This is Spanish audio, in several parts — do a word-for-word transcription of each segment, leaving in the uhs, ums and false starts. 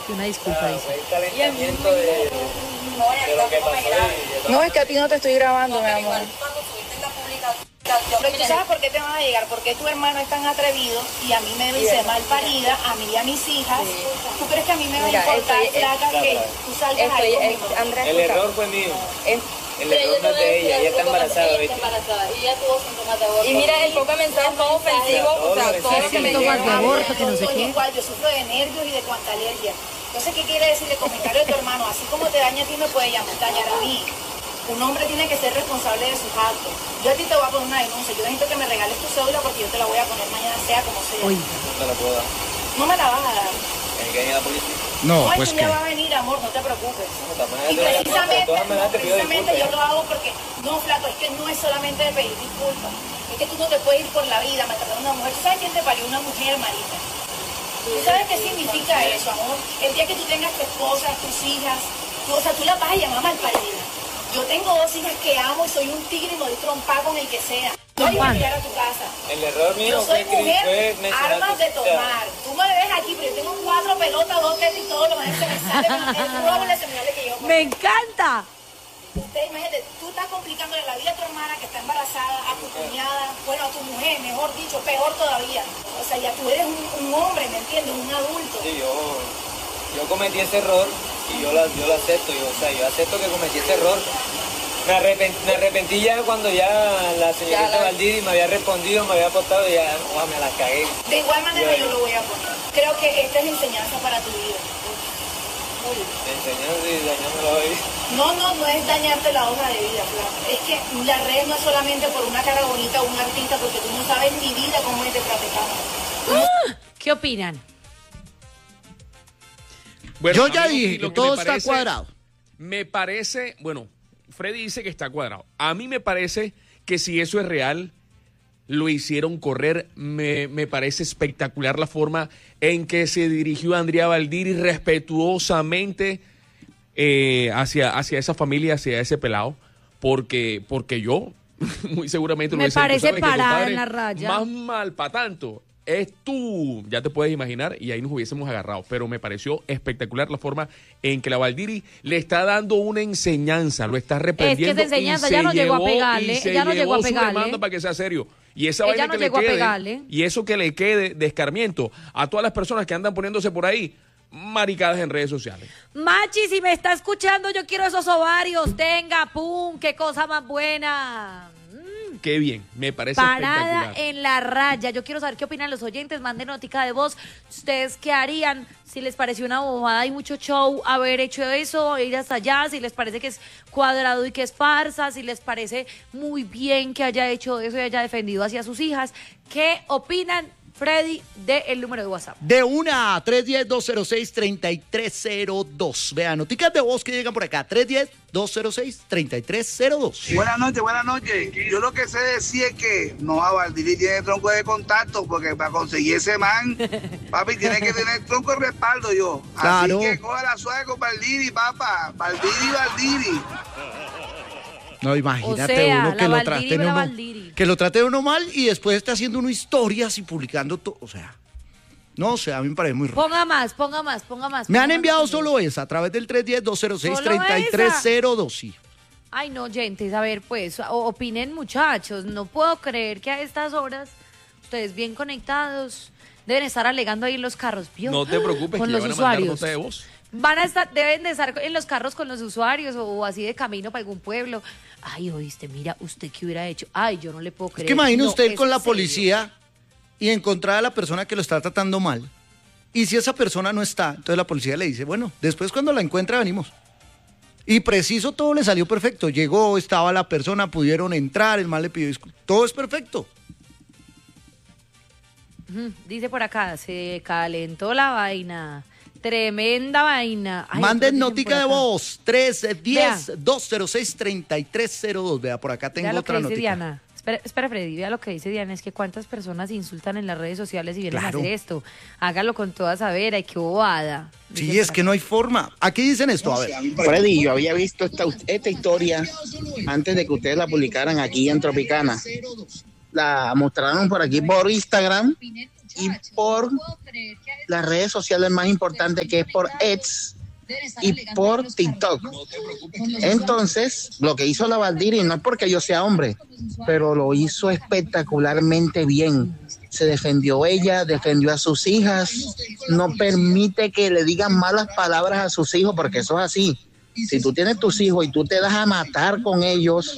Y una disculpa, dice. calentamiento de, de lo que pasó. No, es que a ti no te estoy grabando, mi amor. Pero tú sabes por qué te van a llegar, porque tu hermano es tan atrevido y a mí me dice mal parida, a mí y a mis hijas. ¿Tú crees que a mí me va a importar, flaca, que tú salgas ahí conmigo? El error fue mío. El error no es de ella, ella está embarazada, ¿viste? Y ella tuvo síntomas de aborto. Y mira el poco mensaje todo ofensivo, o sea, todo lo que me Síntomas de llega. aborto, que no sé qué. Igual, yo sufro de nervios y de cuanta alergia. Entonces, ¿qué quiere decir el comentario de tu hermano? Así como te daña a ti, me puede dañar a mí. Un hombre tiene que ser responsable de sus actos. Yo a ti te voy a poner una denuncia. Yo necesito que me regales tu cédula porque yo te la voy a poner mañana, sea como sea. Uy. No te la puedo dar. No me la vas a dar. ¿Tiene que venir la policía? No, No, pues es que que... ya va a venir, amor, no te preocupes. No, de todas maneras Y te- de precisamente, todas maneras no, te pido precisamente yo disculpas. lo hago porque, no, flaco, es que no es solamente de pedir disculpas. Es que tú no te puedes ir por la vida maltratando a una mujer. ¿Tú sabes quién te parió? Una mujer, marica. ¿Tú sabes qué significa eso, amor? El día que tú tengas tu esposa, tus hijas, tú, o sea, tú las vas a llamar malparida. Yo tengo dos hijas que amo y soy un tigre y me doy trompa con el que sea. Voy a llegar a tu casa. El error mío Yo soy fue, mujer, fue mencionar armas tu- de tomar. Tú me ves aquí, pero yo tengo cuatro pelotas, dos tetas y todo lo más se me sale. El roble se me sale que yo. ¡Me encanta! Usted, imagínate, tú estás complicando la vida a tu hermana que está embarazada, a tu cuñada, bueno, a tu mujer, mejor dicho, peor todavía. O sea, ya tú eres un, un hombre, ¿me entiendes? Un adulto. Sí, yo, yo cometí ese error y yo, la, yo lo acepto. Yo, o sea, yo acepto que cometí ese error. Me arrepentí, me arrepentí ya cuando ya la señorita Ya la- Valdiri me había respondido, me había apostado y ya oh, me la cagué. De igual manera Yo- yo lo voy a poner. Creo que esta es enseñanza para tu vida. Enseñando y dañándolo hoy. No, no, no es dañarte la hoja de vida, flaca. Es que la red no es solamente por una cara bonita o un artista, porque tú no sabes mi vida cómo es de traficante. ¿Qué opinan? Bueno, Yo ya a mí dije lo que que me todo está parece- cuadrado. Me parece, bueno, Freddy dice que está cuadrado. A mí me parece que si eso es real, lo hicieron correr. Me, me parece espectacular la forma en que se dirigió Andrea Valdiri respetuosamente eh, hacia, hacia esa familia, hacia ese pelado, porque, porque yo muy seguramente lo Me hubiese hecho. parece ¿Sabes qué, parada compadre? en la raya. Más mal para tanto. Es tú, ya te puedes imaginar, y ahí nos hubiésemos agarrado. Pero me pareció espectacular la forma en que la Valdiri le está dando una enseñanza, lo está reprendiendo. Es enseñanza, y ya se no llegó a llevó- pegarle, y se ya no llegó a llevó su pegarle. demanda para que sea serio. Y esa Ella vaina no que le llegó a quede, pegarle. y eso que le quede de escarmiento a todas las personas que andan poniéndose por ahí maricadas en redes sociales. Machi, si me está escuchando, yo quiero esos ovarios. Tenga, pum, qué cosa más buena. Qué bien, me parece Parada espectacular. en la raya. Yo quiero saber qué opinan los oyentes. Manden notica de voz. ¿Ustedes qué harían? Si les pareció una bobada y mucho show haber hecho eso, ir hasta allá. Si les parece que es cuadrado y que es farsa. Si les parece muy bien que haya hecho eso y haya defendido hacia sus hijas. ¿Qué opinan, Freddy, del número de WhatsApp? De una a tres uno cero, dos cero seis, tres tres cero dos. Vean, noticas de voz que llegan por acá. tres uno cero, dos cero seis, tres tres cero dos. Buenas noches, buenas noches. Yo lo que sé decir es que no, a Valdiri tiene tronco de contacto porque para conseguir ese man, papi, tiene que tener tronco de respaldo yo. Claro. Así que coge la suave con Valdiri, papá. Valdiri, Valdiri. No, imagínate O sea, uno la que lo Valdiri trate va la uno, Valdiri. que lo trate uno mal y después está haciendo uno historias y publicando todo, o sea, no, o sea, a mí me parece muy raro. Ponga más, ponga más, ponga más. Me ponga han más enviado contenido. solo esa a través del tres uno cero, dos cero seis, ¿Solo tres tres cero dos, sí. Ay, no, oyentes, a ver, pues, o- opinen, muchachos. No puedo creer que a estas horas, ustedes bien conectados, deben estar alegando ahí en los carros. ¿Vio? No te preocupes, con que ya los van a mandar usuarios. nota de voz. Van a estar, deben de estar en los carros con los usuarios o, o así de camino para algún pueblo. Ay, oíste, mira, ¿usted qué hubiera hecho? Ay, yo no le puedo creer. Es que imagine No, usted ir es con la en serio. policía y encontrar a la persona que lo está tratando mal. Y si esa persona no está, entonces la policía le dice, bueno, después cuando la encuentre venimos. Y preciso todo le salió perfecto. Llegó, estaba la persona, pudieron entrar, el mal le pidió disculpas. Todo es perfecto. Ujú, dice por acá, se calentó la vaina. Tremenda vaina. Ay, Manden otros dicen notica por de acá. voz, tres uno Vea. cero, dos cero seis, tres tres cero dos. Vea, por acá tengo Vea lo que otra dice notica. Diana. Espera, espera, Freddy, vea lo que dice Diana. Es que cuántas personas insultan en las redes sociales y vienen Claro. a hacer esto. Hágalo con toda saber, ay, qué bobada. Sí, Dice es por que no hay forma. Aquí dicen esto, a ver. Freddy, yo había visto esta, esta historia antes de que ustedes la publicaran aquí en Tropicana. La mostraron por aquí por Instagram y por las redes sociales más importantes, que es por X y por TikTok. Entonces, lo que hizo la Valdiri, no es porque yo sea hombre, pero lo hizo espectacularmente bien. Se defendió ella, defendió a sus hijas, no permite que le digan malas palabras a sus hijos, porque eso es así. Si tú tienes tus hijos y tú te das a matar con ellos,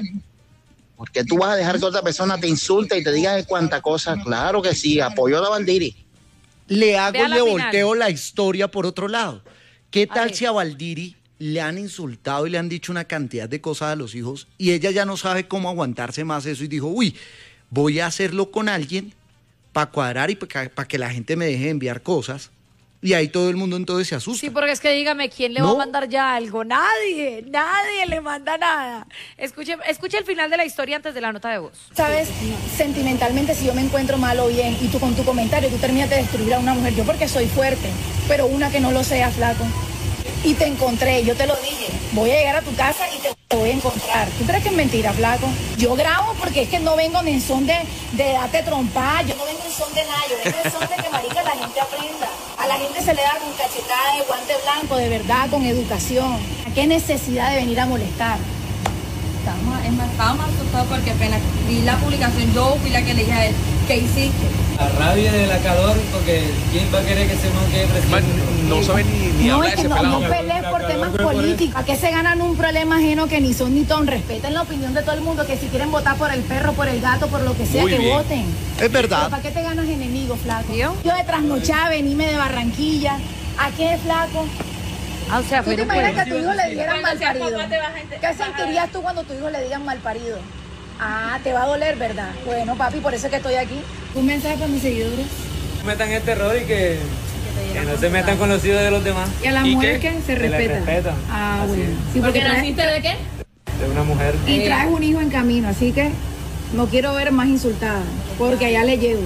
¿por qué tú vas a dejar que otra persona te insulte y te diga de cuánta cosa? Claro que sí, apoyo a la Valdiri. Le hago Vea y la le final. volteo la historia por otro lado. ¿Qué A tal ver. si a Valdiri le han insultado y le han dicho una cantidad de cosas a los hijos y ella ya no sabe cómo aguantarse más eso y dijo, uy, voy a hacerlo con alguien para cuadrar y para que la gente me deje de enviar cosas? Y ahí todo el mundo entonces se asusta. Sí, porque es que dígame, ¿quién le va No. a mandar ya algo? Nadie, nadie le manda nada. Escuche, escuche el final de la historia antes de la nota de voz. Sabes, sentimentalmente, si yo me encuentro mal o bien y tú con tu comentario, tú terminas de destruir a una mujer, yo porque soy fuerte, pero una que no lo sea, flaco. Y te encontré, yo te lo dije, voy a llegar a tu casa y te, te voy a encontrar. ¿Tú crees que es mentira, flaco? Yo grabo porque es que no vengo ni en son de, de darte trompada, yo no vengo en son de nada, yo vengo en son de que, marica, la gente aprenda. A la gente se le da con cachetada de guante blanco, de verdad, con educación. ¿A qué necesidad de venir a molestar? Estábamos, es más, estábamos asustados porque apenas vi la publicación, yo fui la que le dije a él, ¿qué hiciste? La rabia del acador, porque ¿quién va a querer que ese man quede Man, presidente? no sabe ni, ni No, hablar es de que ese no, pelado. no pelees por temas políticos. ¿A qué se ganan un problema ajeno que ni son ni ton? Respeten la opinión de todo el mundo, que si quieren votar por el perro, por el gato, por lo que sea, Muy que bien. voten. Es Pero verdad. ¿para qué te ganas enemigos, flaco? ¿Vio? Yo de trasnochada, venirme de Barranquilla. ¿A qué, flaco? Ah, o sea, ¿Tú te pero imaginas pues, que a tu hijo le dieran Cuando mal seas parido? papá te vas a ent- ¿Qué vas a- sentirías tú cuando tu hijo le digan mal parido? Ah, te va a doler, ¿verdad? Bueno, papi, por eso es que estoy aquí. Un mensaje para mis seguidores. No metan este error y que, que no se metan con los hijos de los demás. ¿Y a las ¿Y mujeres qué? que se Que la respetan? respetan. Ah, Así bueno. es. Sí, porque ¿Porque traes- naciste de qué? De una mujer. Y traes un hijo en camino, así que no quiero ver más insultada, porque allá le llego.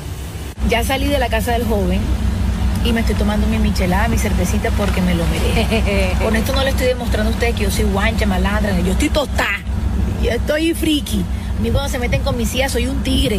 Ya salí de la casa del joven y me estoy tomando mi michelada, mi cervecita, porque me lo merezco. Con esto no le estoy demostrando a ustedes que yo soy guancha, malandra, yo estoy tostada, yo estoy friki. A mí cuando se meten con mis hijas soy un tigre.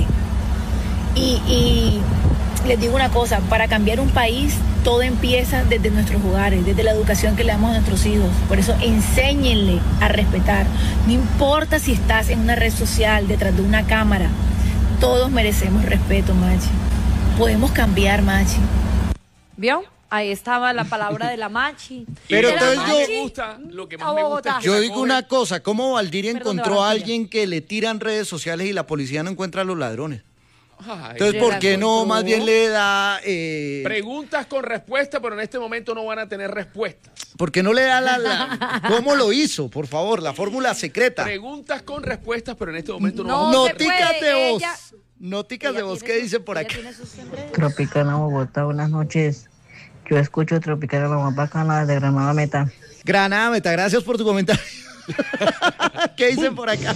Y, y les digo una cosa, para cambiar un país todo empieza desde nuestros hogares, desde la educación que le damos a nuestros hijos. Por eso enséñenle a respetar. No importa si estás en una red social, detrás de una cámara, todos merecemos respeto, Machi. Podemos cambiar, Machi. ¿vio? Ahí estaba la palabra de la machi. Pero ¿De la entonces Lo que yo- más machi? me gusta, lo que más A me gusta Bogotá. es que Yo la digo cogen- una cosa, ¿cómo Valdiri Perdón, de encontró a Barranquilla. alguien que le tiran redes sociales y la policía no encuentra a los ladrones? Ay, Entonces, Le ¿por la qué no encontró. más bien le da... Eh, preguntas con respuesta, pero en este momento no van a tener respuestas. ¿Por qué no le da la, la- ¿Cómo lo hizo? Por favor, la fórmula secreta. Preguntas con respuestas, pero en este momento no, No vamos a se tener Noticas puede, de voz. ella- Noticas Ella de voz. tiene ¿Qué sus- dicen por ella acá? tiene sus enredos. Tropicana Bogotá, buenas noches. Yo escucho Tropicana la más bacana de Granada Meta. Granada Meta, gracias por tu comentario. ¿Qué dicen por acá?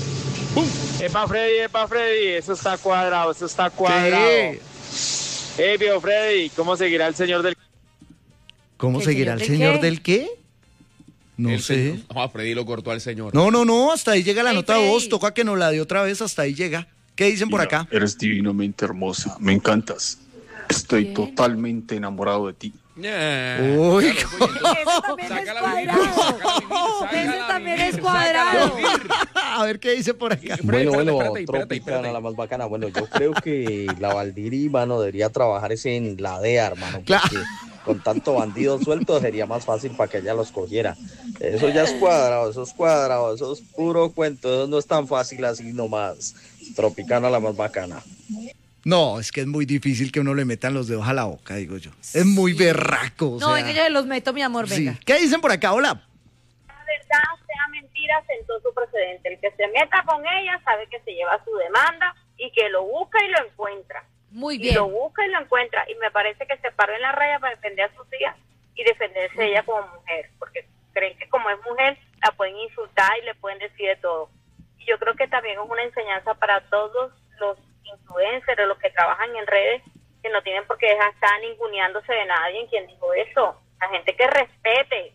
Epa Freddy, epa Freddy, eso está cuadrado, eso está cuadrado. ¿Qué? Hey, viejo Freddy, ¿cómo seguirá el señor del... ¿Cómo ¿Qué seguirá el señor señor del del qué? No El sé. señor- Ah, Freddy lo cortó al señor. No, no, no, hasta ahí llega la Hey, nota de voz. Freddy. Toca que nos la dé otra vez, hasta ahí llega. ¿Qué dicen por acá? Eres divinamente hermosa, me encantas. Estoy Bien. totalmente enamorado de ti. Yeah. Uy, Claro, pues, entonces, Eso también es sácala a vivir, cuadrado. sácala a vivir, sácala Ese a también vivir, es sácala a cuadrado. vivir. A ver qué dice por acá. Freddy, Bueno, espérate, bueno, espérate, espérate, Tropicana, espérate. la más bacana. Bueno, yo creo que la Valdiri, mano, debería trabajar ese en la D E A, hermano. Claro. Porque con tanto bandido suelto sería más fácil para que ella los cogiera. Eso ya es cuadrado, eso es cuadrado, eso es puro cuento. Eso no es tan fácil así nomás. Tropicana, la más bacana. No, es que es muy difícil que uno le metan los dedos a la boca, digo yo. Es muy berraco. o No, sea. venga, yo los meto, mi amor, Sí. venga. ¿Qué dicen por acá? Hola. La verdad sea mentira, sentó su precedente. El que se meta con ella sabe que se lleva su demanda y que lo busca y lo encuentra. Muy Y bien. lo busca y lo encuentra. Y me parece que se paró en la raya para defender a sus hijas y defenderse ella como mujer. Porque creen que como es mujer, la pueden insultar y le pueden decir de todo. Y yo creo que también es una enseñanza para todos los influencers o los que trabajan en redes, que no tienen por qué dejar estar ninguneándose de nadie. Quien dijo eso, la gente que respete.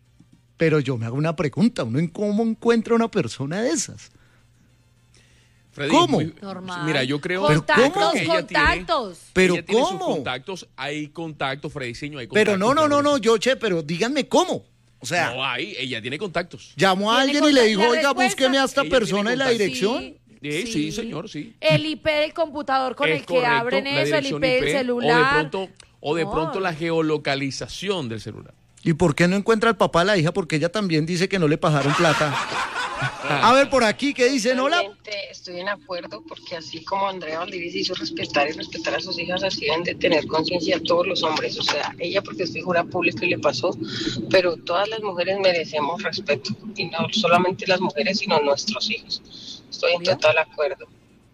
Pero yo me hago una pregunta. ¿Uno en cómo encuentra una persona de esas? Freddy, ¿Cómo? muy- Normal. Mira, yo creo, Contactos, yo creo que ella contactos. tiene, ¿Pero ella tiene sus cómo? contactos, hay contactos, Freddyciño, hay contactos. Pero no, no, claro no, que no, sí. yo, che, pero díganme cómo. O sea, No hay, ella tiene contactos. llamó a Tiene alguien y le contact- dijo, la oiga, respuesta- búsqueme a esta Ella persona tiene y la contactos. dirección. Sí, Sí, sí, señor, sí. El I P del computador con Es el que correcto, abren la eso, el I dirección P del I P, celular. O de pronto, o de No. pronto la geolocalización del celular. ¿Y por qué no encuentra al papá de la hija? Porque ella también dice que no le pasaron plata. A ver, por aquí, ¿qué dicen? Hola. Realmente estoy en acuerdo porque así como Andrea Valdivia se hizo respetar y respetar a sus hijas, así deben de tener conciencia todos los hombres. O sea, ella porque es figura pública y le pasó, pero todas las mujeres merecemos respeto. Y no solamente las mujeres, sino nuestros hijos. Estoy en total acuerdo.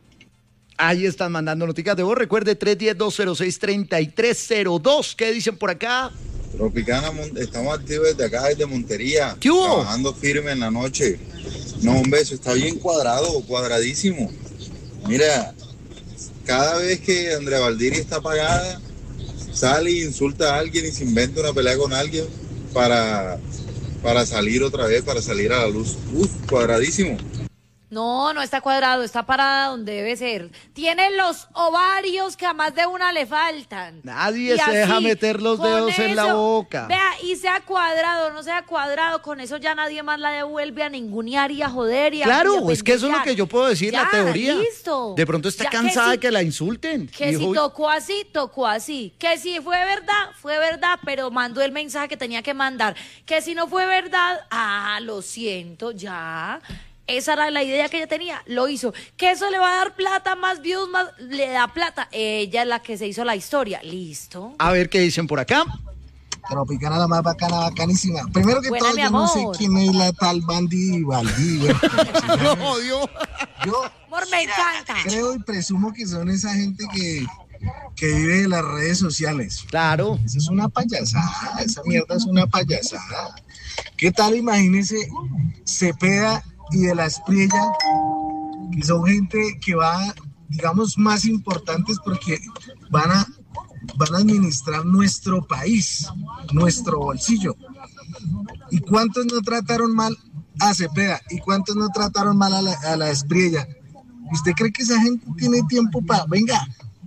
Ahí están mandando noticias de voz. Recuerde tres uno cero, dos cero seis, tres tres cero dos. ¿Qué dicen por acá? Tropicana, Mon- estamos activos desde acá, desde Montería. ¿Qué hubo? Trabajando firme en la noche. No, hombre, eso está bien cuadrado, cuadradísimo. Mira, cada vez que Andrea Valdiri está apagada, sale e insulta a alguien y se inventa una pelea con alguien para, para salir otra vez, para salir a la luz. Uf, cuadradísimo. No, no está cuadrado, está parada donde debe ser. Tiene los ovarios que a más de una le faltan. Nadie Y se deja así, meter los con dedos en la eso, boca. Vea, y sea cuadrado, no sea cuadrado, con eso ya nadie más la devuelve a ningunear y a joder y a- y Claro, a es que eso es lo pendejear. que yo puedo decir, la Ya, teoría. listo. De pronto está Ya, que cansada si- de que la insulten. Que Dijo, si "Uy, tocó así, tocó así. Que si fue verdad, fue verdad, pero mandó el mensaje que tenía que mandar. Que si no fue verdad, ah, lo siento, ya. Esa era la idea que ella tenía, lo hizo. Que eso le va a dar plata, más views, más le da plata. Ella es la que se hizo la historia, listo. A ver qué dicen por acá. Tropicana, la más bacana, bacanísima. Primero que Buena, todo, mi yo no sé amor. quién es la tal Bandy Valdivia. No, Dios. Yo Amor, me encanta. creo y presumo que son esa gente que, que vive de las redes sociales. Claro. Eso es una payasada, esa mierda es una payasada. ¿Qué tal? Imagínese Cepeda y de la Espriella, que son gente que va, digamos, más importantes porque van a, van a administrar nuestro país, nuestro bolsillo. ¿Y cuántos no trataron mal a Cepeda? ¿Y cuántos no trataron mal a la, a la Espriella? ¿Usted cree que esa gente tiene tiempo para, venga,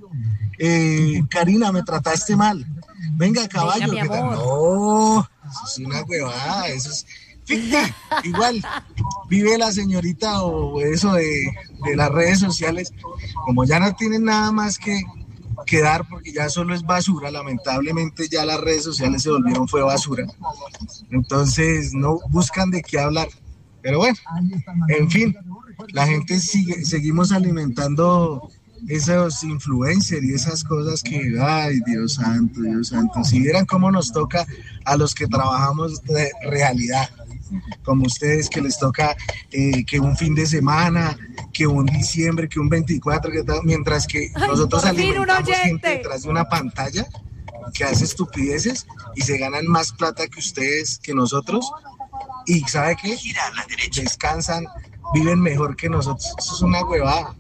eh, Karina, me trataste mal, venga, caballo, Venga, mi ¿qué tal? amor. No, eso es una huevada, eso es ficta. Igual vive la señorita o eso de, de las redes sociales, como ya no tienen nada más que, que dar porque ya solo es basura, lamentablemente ya las redes sociales se volvieron fue basura, entonces no buscan de qué hablar, pero bueno, en fin, la gente sigue, seguimos alimentando esos influencers y esas cosas que, ay, Dios santo, Dios santo, si vieran cómo nos toca a los que trabajamos de realidad, como ustedes que les toca eh, que un fin de semana, que un diciembre, que un veinticuatro, que tal, mientras que Ay, nosotros por fin un alimentamos gente oyente. detrás de una pantalla que hace estupideces y se ganan más plata que ustedes, que nosotros, y ¿sabe qué? Descansan, viven mejor que nosotros, eso es una huevada.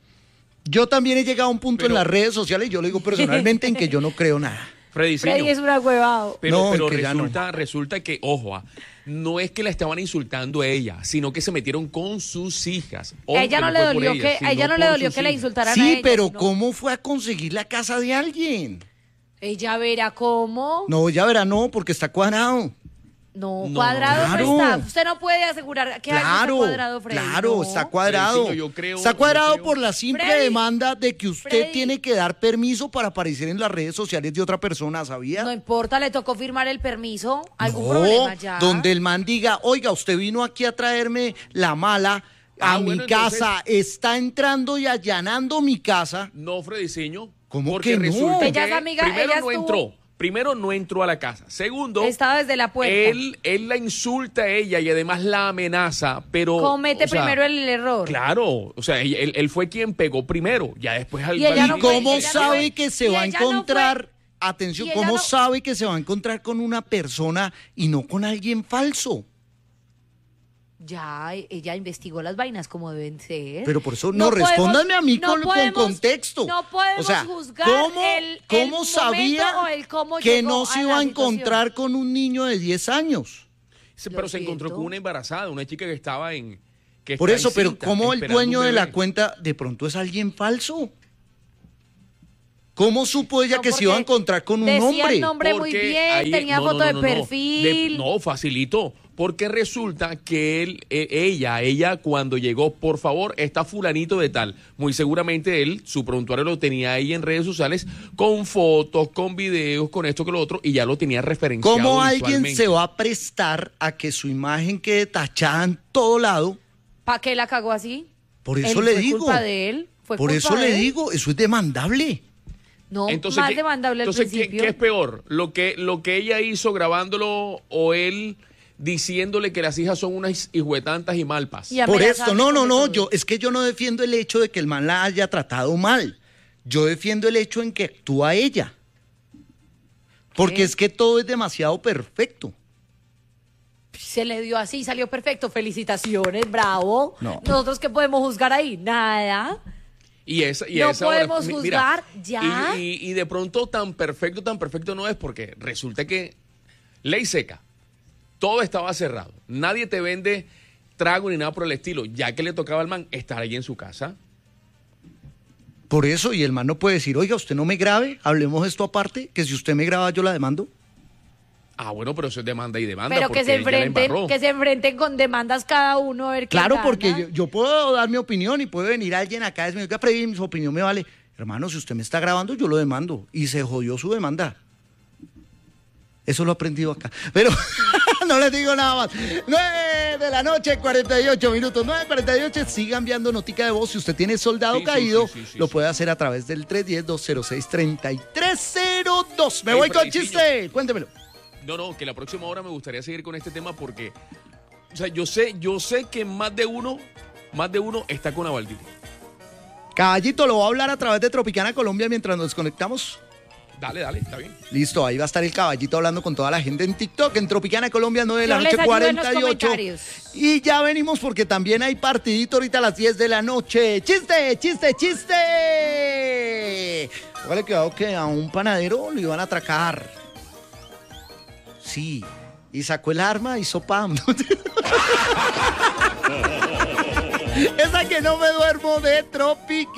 Yo también he llegado a un punto en las redes sociales, y yo lo digo personalmente, en que yo no creo nada. Freddy, Freddy es un agüevado. Pero, No, pero que ya no. resulta, resulta que, ojo, ah, no es que la estaban insultando a ella, sino que se metieron con sus hijas. Ojo, A ella que no le fue por dolió ellas, que, a sino ella no le por dolió sus que la hijas. insultaran a Sí, ella. pero sino- ¿cómo fue a conseguir la casa de alguien? Ella verá cómo. No, ya verá, no, porque está cuadrado. No, No, cuadrado claro. no está. Usted no puede asegurar que algo Claro, está cuadrado, Freddy. claro, no. está cuadrado. Freddycillo, yo creo- está yo cuadrado creo- por la simple Freddy, demanda de que usted Freddy. tiene que dar permiso para aparecer en las redes sociales de otra persona, ¿sabía? No importa, le tocó firmar el permiso. ¿Algún No, problema ya? donde el man diga, oiga, usted vino aquí a traerme la mala a Ah, mi bueno, entonces- casa, está entrando y allanando mi casa. No, Freddyciño. ¿Cómo porque que no? resulta Ella es que amiga, primero ella no estuvo- entró. Primero no entró a la casa. Segundo, Estaba desde la puerta. él, él la insulta a ella y además la amenaza, pero... Comete o sea, primero el error. Claro, o sea, ella- él, él fue quien pegó primero, ya después al Y ella ¿Y no fue- cómo ella no sabe fue- que se y va a ella no fue- encontrar, atención, y ella cómo no- sabe que se va a encontrar con una persona y no con alguien falso? Ya, ella investigó las vainas como deben ser. Pero por eso, no, podemos- respóndanme a mí no con, con podemos- contexto. No podemos o sea, juzgar ¿cómo, el, cómo el sabía momento o el cómo que llegó no se a iba la a situación? encontrar con un niño de diez años? Se- Lo pero se encontró siento. con una embarazada, una chica que estaba en, que Por está eso, pero encinta, ¿cómo el esperando dueño un de la bebé. cuenta de pronto es alguien falso? ¿Cómo supo ella No, que se iba a porque encontrar con un decía hombre? el nombre muy Porque bien, ahí- tenía no, foto no, de no, no, perfil. de- no, facilito. Porque resulta que él, eh, ella, ella cuando llegó, por favor, está fulanito de tal. Muy seguramente él, su prontuario lo tenía ahí en redes sociales con fotos, con videos, con esto, con lo otro, y ya lo tenía referenciado. ¿Cómo alguien visualmente. se va a prestar a que su imagen quede tachada en todo lado? ¿Para qué la cagó así? Por eso Él le fue digo. culpa de él. Fue Por culpa eso de le él. digo, eso es demandable. No, Entonces, más ¿qué, demandable al entonces, ¿qué, principio. qué es peor? ¿Lo que, ¿Lo que ella hizo grabándolo o él diciéndole que las hijas son unas hijuetantas y malpas? Y Por esto, amenazando no, no, con no, todo. yo es que yo no defiendo el hecho de que el man la haya tratado mal. Yo defiendo el hecho en que actúa ella. Porque ¿Qué? es que todo es demasiado perfecto. Se le dio así, salió perfecto. Felicitaciones, bravo. No. ¿Nosotros qué podemos juzgar ahí? Nada. Y esa, y No esa hora, podemos mi- juzgar, ya. Y, y- y de pronto tan perfecto, tan perfecto no es, porque resulta que ley seca, todo estaba cerrado, nadie te vende trago ni nada por el estilo, ya que le tocaba al man estar ahí en su casa. Por eso, y el man no puede decir, oiga, usted no me grabe, hablemos esto aparte, que si usted me graba yo la demando. Ah, bueno, pero eso es demanda y demanda. Pero que porque se él ya la enfrenten, embarró. que se enfrenten con demandas cada uno a ver quién Claro, gana. porque yo, yo puedo dar mi opinión y puede venir alguien acá y decirme, oiga, Freddy, su opinión me vale. Hermano, si usted me está grabando, yo lo demando. Y se jodió su demanda. Eso lo he aprendido acá. Pero no les digo nada más. nueve de la noche, cuarenta y ocho minutos. nueve cuarenta y ocho. Siga enviando notica de voz. Si usted tiene soldado Sí, sí, caído, sí, sí, sí, lo sí. puede hacer a través del tres uno cero, dos cero seis, tres tres cero dos. Me Ey, voy con Frediciño. chiste. Cuéntemelo. No, no, que la próxima hora me gustaría seguir con este tema porque, o sea, yo sé, yo sé que más de uno, más de uno está con Avaldir. Caballito, lo voy a hablar a través de Tropicana Colombia mientras nos desconectamos. Dale, dale, está bien. Listo, ahí va a estar el caballito hablando con toda la gente en TikTok, en Tropicana Colombia, nueve de la Yo les noche, ayudo en los cuarenta y ocho. comentarios. Y ya venimos porque también hay partidito ahorita a las diez de la noche. ¡Chiste, chiste, chiste! Póngale cuidado que a un panadero lo iban a atracar. Sí, y sacó el arma y hizo pam. Esa que no me duermo de Tropicana.